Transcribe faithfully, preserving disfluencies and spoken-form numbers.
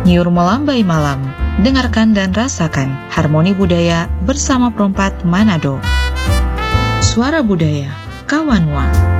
Nyiur melambai malam, dengarkan dan rasakan harmoni budaya bersama Perompak Manado. Suara Budaya, Kawanwa.